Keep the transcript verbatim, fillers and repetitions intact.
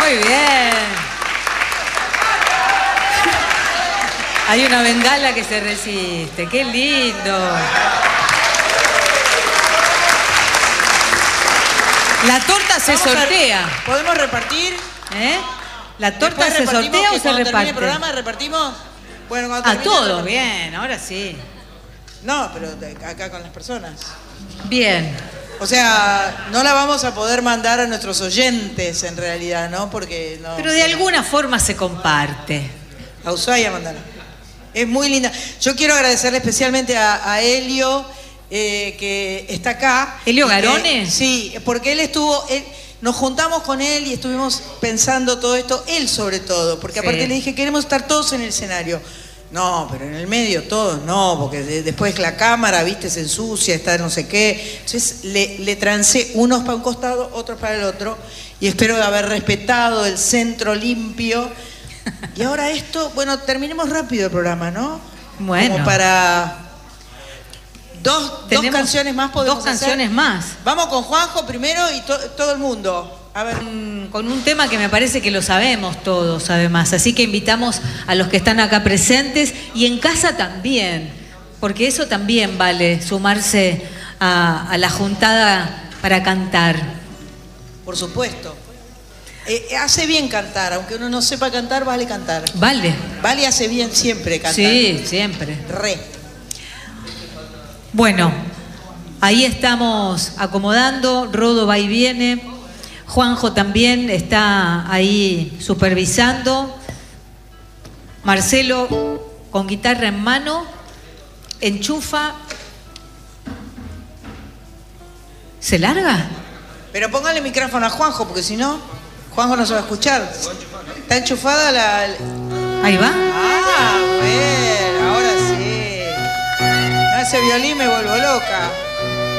Muy bien. Hay una bengala que se resiste. ¡Qué lindo! La torta se Vamos sortea. A, ¿podemos repartir? ¿Eh? ¿La torta se sortea o se reparte? ¿Termine el programa repartimos? Bueno, cuando A todos, repartimos. bien, ahora sí. No, pero acá con las personas. Bien. O sea, no la vamos a poder mandar a nuestros oyentes en realidad, ¿no? Porque no. Pero de alguna forma se comparte. A Ushuaia mandarla. Es muy linda. Yo quiero agradecerle especialmente a, a Helio, eh, que está acá. ¿Helio Garone? Sí, porque él estuvo... Él, nos juntamos con él y estuvimos pensando todo esto, él sobre todo, porque Sí. aparte le dije, queremos estar todos en el escenario. No, pero en el medio todos no, porque de, después la cámara, viste, se ensucia, está no sé qué. Entonces le, le trancé unos para un costado, otros para el otro, y espero haber respetado el centro limpio. Y ahora esto, bueno, terminemos rápido el programa, ¿no? Bueno. Como para... Dos, dos canciones más podemos Dos canciones hacer. más. Vamos con Juanjo primero y to, todo el mundo. A ver. Con, con un tema que me parece que lo sabemos todos, además. Así que invitamos a los que están acá presentes y en casa también, porque eso también vale, sumarse a, a la juntada para cantar. Por supuesto. Eh, hace bien cantar, aunque uno no sepa cantar, vale cantar. Vale. Vale, hace bien siempre cantar. Sí, siempre. Re. Bueno, ahí estamos acomodando, Rodo va y viene, Juanjo también está ahí supervisando, Marcelo con guitarra en mano, enchufa. ¿Se larga? Pero póngale micrófono a Juanjo, porque si no, Juanjo no se va a escuchar. ¿Está enchufada la...? Ahí va. Ah, bueno, ahora sí. No, ese violín me vuelvo loca.